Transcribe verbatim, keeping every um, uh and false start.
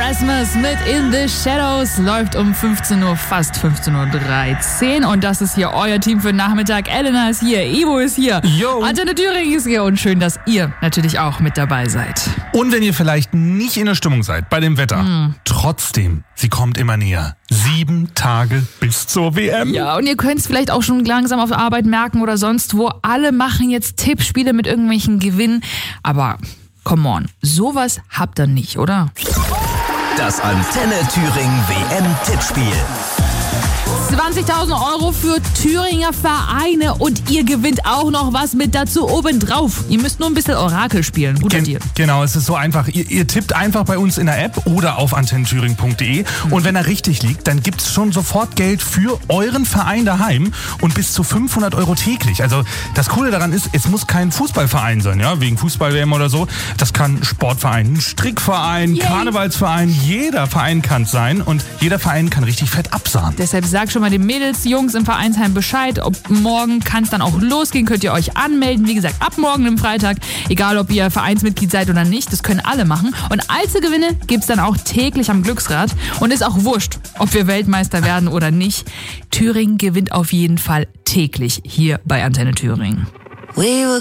Rasmus mit In the Shadows läuft um fünfzehn Uhr, fast fünfzehn Uhr dreizehn. Und das ist hier euer Team für den Nachmittag. Elena ist hier, Ivo ist hier, Yo. Antenne Thüringen ist hier und schön, dass ihr natürlich auch mit dabei seid. Und wenn ihr vielleicht nicht in der Stimmung seid bei dem Wetter, mm. trotzdem, sie kommt immer näher. Sieben Tage bis zur W M. Ja, und ihr könnt es vielleicht auch schon langsam auf der Arbeit merken oder sonst wo. Alle machen jetzt Tippspiele mit irgendwelchen Gewinnen. Aber come on, sowas habt ihr nicht, oder? Das Antenne Thüringen W M-Tippspiel. zwanzigtausend Euro für Thüringer Vereine und ihr gewinnt auch noch was mit dazu obendrauf. Ihr müsst nur ein bisschen Orakel spielen. Guter Gen- Deal. Genau, es ist so einfach. Ihr, ihr tippt einfach bei uns in der App oder auf antennenthüringen punkt de mhm. und wenn er richtig liegt, dann gibt's schon sofort Geld für euren Verein daheim und bis zu fünfhundert Euro täglich. Also das Coole daran ist, es muss kein Fußballverein sein, ja, wegen Fußball-W M oder so. Das kann ein Sportverein, ein Strickverein, Yay. Karnevalsverein. Jeder Verein kann es sein und jeder Verein kann richtig fett absahnen. Deshalb sag schon mal den Mädels, Jungs im Vereinsheim Bescheid. Ob morgen kann es dann auch losgehen, könnt ihr euch anmelden. Wie gesagt, ab morgen am Freitag, egal ob ihr Vereinsmitglied seid oder nicht, das können alle machen. Und Einzelgewinne gibt's dann auch täglich am Glücksrad. Und ist auch wurscht, ob wir Weltmeister werden oder nicht. Thüringen gewinnt auf jeden Fall täglich hier bei Antenne Thüringen. We were